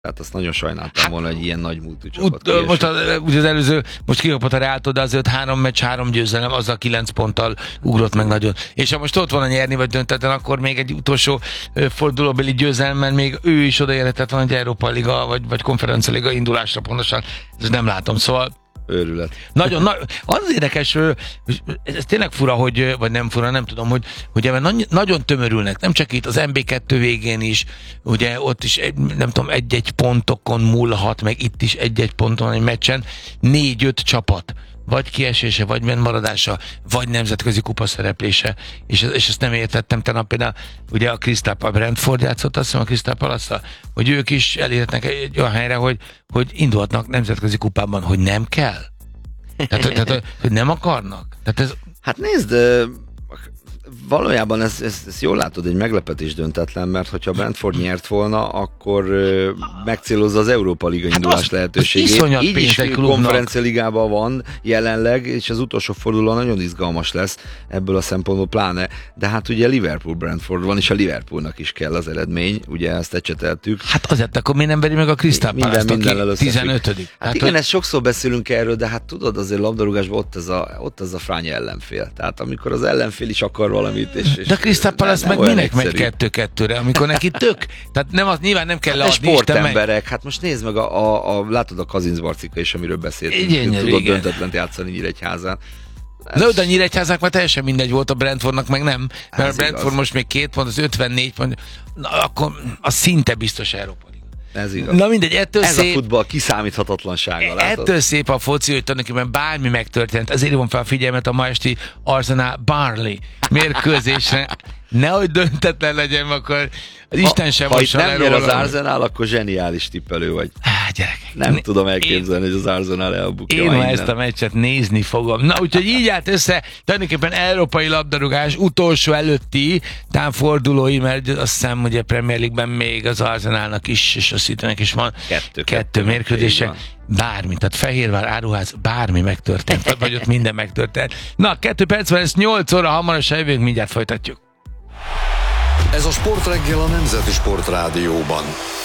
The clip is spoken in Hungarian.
Tehát azt nagyon sajnáltam volna, hogy ilyen nagy múltú csapat ugye az előző, most kikapott a Reáltól, de azért 3 meccs, 3 győzelem, azzal 9 ponttal ugrott meg nagyon. És ha most ott van a nyerni vagy döntetlen, akkor még egy utolsó fordulóbeli győzelemmel még ő is odaérhetett van egy Európa Liga vagy Konferencia Liga indulásra pontosan. Ez nem látom, szóval őrület. Nagyon, az érdekes, ez tényleg fura, vagy nem fura, nem tudom, hogy ebben nagyon tömörülnek, nem csak itt az MB2 végén is, ugye ott is nem tudom, 1-1 pontokon múlhat, meg itt is 1-1 ponton egy meccsen, 4-5 csapat, vagy kiesése, vagy maradása, vagy nemzetközi kupa szereplése, és ezt nem értettem, tegnap például ugye a Crystal Palace, Brentford játszott, azt hiszem a Crystal Palace-szal, hogy ők is elérhetnek egy olyan helyre, hogy indulhatnak nemzetközi kupában, hogy nem kell. Tehát hogy nem akarnak. Tehát ez... Hát nézd, valójában ezt jól látod, egy meglepetés döntetlen, mert hogyha Brentford nyert volna, akkor megcélozza az Európa Liga indulás lehetőségét. Így is Konferencia Ligában van jelenleg, és az utolsó forduló nagyon izgalmas lesz ebből a szempontból pláne, de hát ugye Liverpool-Brentford van, és a Liverpoolnak is kell az eredmény, ugye ezt ecseteltük. Hát azért akkor miért nem veri meg a Crystal Palace-t, aki 15. Hát igen, ezt sokszor beszélünk erről, de hát tudod, azért labdarúgásban ott ez a frány ellenfél. Tehát amikor az ellenfél is akar valamit, de Crystal Palace meg minek megy 2-2-re, amikor neki tök? Tehát nyilván nem kell leadni. Sportemberek, hát most nézd meg, látod a Kazincbarcika is, amiről beszéltünk. Tudod döntetlent játszani Nyíregyházán. De a Nyíregyházák már teljesen mindegy volt, a Brentfordnak meg nem. Mert a Brentford igaz. Most még 2 pont, az 54 pont. Na, akkor az szinte biztos Európa Liga. Ez igaz. Na mindegy, ettől ez szép... a futball kiszámíthatatlansága. Ettől szép a foci, hogy tulajdonképpen bármi megtörtént. Ezért hívom fel a figyelmet a ma esti Arsenal Burnley mérkőzésre. Nehogy döntetlen legyen, akkor az Isten sem ha itt nem nyer az Arsenal, akkor zseniális tippelő vagy. Gyerekek. Nem tudom elképzelni, hogy az Arsenal elbukja. Én ezt a meccset nézni fogom. Na, úgyhogy így állt össze tulajdonképpen európai labdarúgás utolsó előtti fordulói, mert azt hiszem, hogy a Premier League-ben még az Arsenalnak is, és a Citynek is van kettő mérkőzése. Bármi, tehát Fehérvár, Áruház, bármi megtörtént, vagy ott minden megtörtént. Na, 2 perc van, ez 8 óra, hamarosan jövünk, mindjárt folytatjuk. Ez a Sportreggel a Nemzeti Sportrádióban.